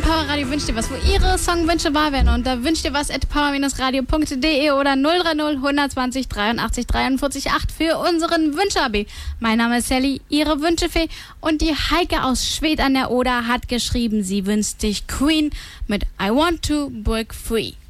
Powerradio wünscht dir was, wo ihre Songwünsche wahr werden. Und da wünscht dir was at power-radio.de oder 030 120 83 43 8 für unseren Wünsche-AB. Mein Name ist Sally, ihre Wünschefee. Und die Heike aus Schwedt an der Oder hat geschrieben, sie wünscht sich Queen mit I Want to Break Free.